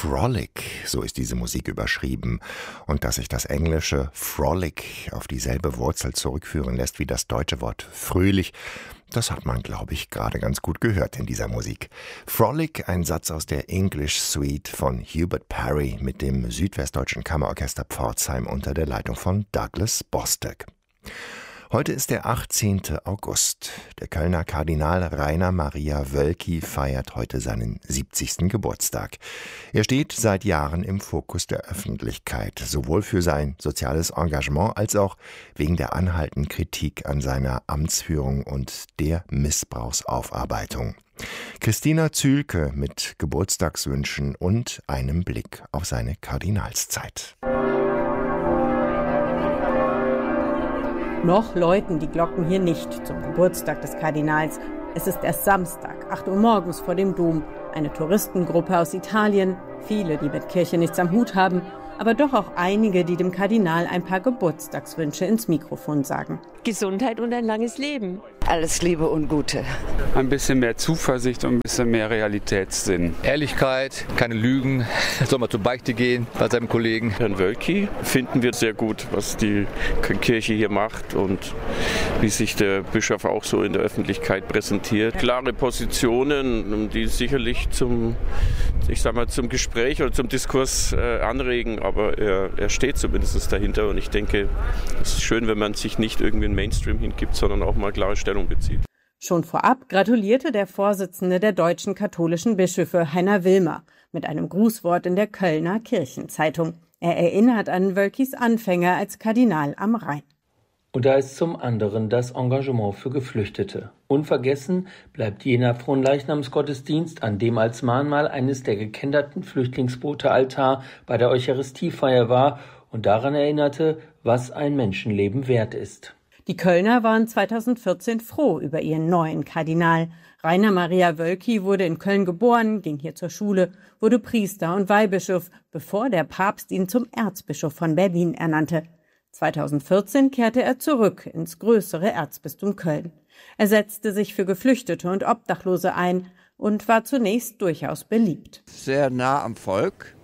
Frolic, so ist diese Musik überschrieben. Und dass sich das englische Frolic auf dieselbe Wurzel zurückführen lässt wie das deutsche Wort fröhlich, das hat man, glaube ich, gerade ganz gut gehört in dieser Musik. Frolic, ein Satz aus der English Suite von Hubert Parry mit dem Südwestdeutschen Kammerorchester Pforzheim unter der Leitung von Douglas Bostock. Heute ist der 18. August. Der Kölner Kardinal Rainer Maria Wölki feiert heute seinen 70. Geburtstag. Er steht seit Jahren im Fokus der Öffentlichkeit, sowohl für sein soziales Engagement als auch wegen der anhaltenden Kritik an seiner Amtsführung und der Missbrauchsaufarbeitung. Christina Zühlke mit Geburtstagswünschen und einem Blick auf seine Kardinalszeit. Noch läuten die Glocken hier nicht zum Geburtstag des Kardinals. Es ist erst Samstag, 8 Uhr morgens vor dem Dom. Eine Touristengruppe aus Italien, viele, die mit Kirche nichts am Hut haben, aber doch auch einige, die dem Kardinal ein paar Geburtstagswünsche ins Mikrofon sagen. Gesundheit und ein langes Leben. Alles Liebe und Gute. Ein bisschen mehr Zuversicht und ein bisschen mehr Realitätssinn. Ehrlichkeit, keine Lügen, soll mal zur Beichte gehen bei seinem Kollegen. Herrn Wölki finden wir sehr gut, was die Kirche hier macht und wie sich der Bischof auch so in der Öffentlichkeit präsentiert. Klare Positionen, die sicherlich zum Gespräch oder zum Diskurs anregen, aber er steht zumindest dahinter und ich denke, es ist schön, wenn man sich nicht irgendwie in Mainstream hingibt, sondern auch mal klare Stellung bezieht. Schon vorab gratulierte der Vorsitzende der deutschen katholischen Bischöfe, Heiner Wilmer, mit einem Grußwort in der Kölner Kirchenzeitung. Er erinnert an Wölkis Anfänge als Kardinal am Rhein. Und da ist zum anderen das Engagement für Geflüchtete. Unvergessen bleibt jener Fronleichnamsgottesdienst, an dem als Mahnmal eines der gekenterten Flüchtlingsboote Altar bei der Eucharistiefeier war und daran erinnerte, was ein Menschenleben wert ist. Die Kölner waren 2014 froh über ihren neuen Kardinal. Rainer Maria Wölki wurde in Köln geboren, ging hier zur Schule, wurde Priester und Weihbischof, bevor der Papst ihn zum Erzbischof von Berlin ernannte. 2014 kehrte er zurück ins größere Erzbistum Köln. Er setzte sich für Geflüchtete und Obdachlose ein und war zunächst durchaus beliebt. Sehr nah am Volk.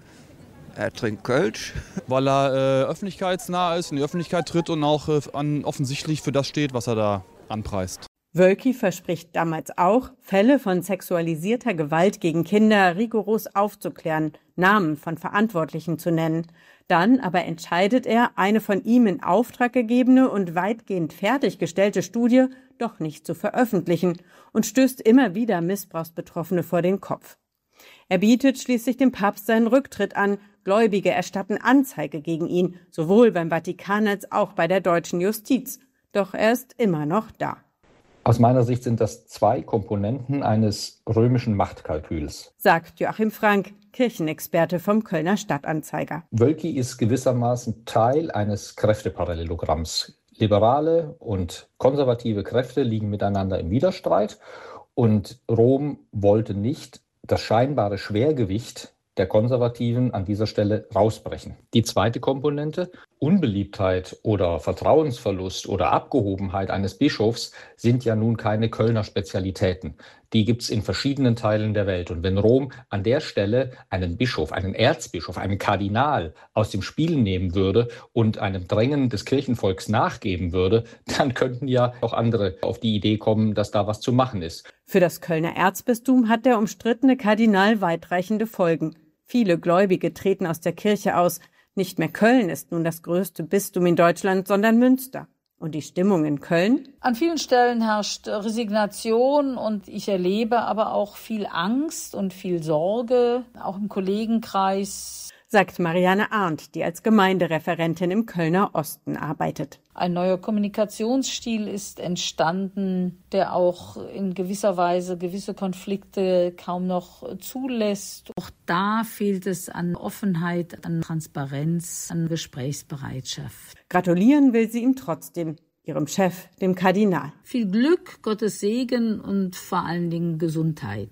Er trinkt Kölsch. Weil er öffentlichkeitsnah ist, in die Öffentlichkeit tritt und auch offensichtlich für das steht, was er da anpreist. Wölki verspricht damals auch, Fälle von sexualisierter Gewalt gegen Kinder rigoros aufzuklären, Namen von Verantwortlichen zu nennen. Dann aber entscheidet er, eine von ihm in Auftrag gegebene und weitgehend fertiggestellte Studie doch nicht zu veröffentlichen und stößt immer wieder Missbrauchsbetroffene vor den Kopf. Er bietet schließlich dem Papst seinen Rücktritt an. Gläubige erstatten Anzeige gegen ihn, sowohl beim Vatikan als auch bei der deutschen Justiz. Doch er ist immer noch da. Aus meiner Sicht sind das zwei Komponenten eines römischen Machtkalküls, sagt Joachim Frank, Kirchenexperte vom Kölner Stadtanzeiger. Wölki ist gewissermaßen Teil eines Kräfteparallelogramms. Liberale und konservative Kräfte liegen miteinander im Widerstreit und Rom wollte nicht das scheinbare Schwergewicht der Konservativen an dieser Stelle rausbrechen. Die zweite Komponente, Unbeliebtheit oder Vertrauensverlust oder Abgehobenheit eines Bischofs sind ja nun keine Kölner Spezialitäten. Die gibt es in verschiedenen Teilen der Welt. Und wenn Rom an der Stelle einen Bischof, einen Erzbischof, einen Kardinal aus dem Spiel nehmen würde und einem Drängen des Kirchenvolks nachgeben würde, dann könnten ja auch andere auf die Idee kommen, dass da was zu machen ist. Für das Kölner Erzbistum hat der umstrittene Kardinal weitreichende Folgen. Viele Gläubige treten aus der Kirche aus. Nicht mehr Köln ist nun das größte Bistum in Deutschland, sondern Münster. Und die Stimmung in Köln? An vielen Stellen herrscht Resignation und ich erlebe aber auch viel Angst und viel Sorge, auch im Kollegenkreis. Sagt Marianne Arndt, die als Gemeindereferentin im Kölner Osten arbeitet. Ein neuer Kommunikationsstil ist entstanden, der auch in gewisser Weise gewisse Konflikte kaum noch zulässt. Auch da fehlt es an Offenheit, an Transparenz, an Gesprächsbereitschaft. Gratulieren will sie ihm trotzdem, ihrem Chef, dem Kardinal. Viel Glück, Gottes Segen und vor allen Dingen Gesundheit.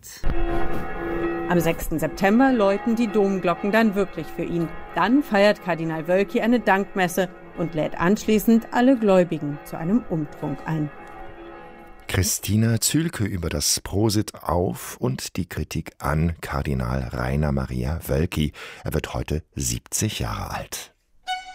Am 6. September läuten die Domglocken dann wirklich für ihn. Dann feiert Kardinal Wölki eine Dankmesse und lädt anschließend alle Gläubigen zu einem Umtrunk ein. Christina Zühlke über das Prosit auf und die Kritik an Kardinal Rainer Maria Wölki. Er wird heute 70 Jahre alt.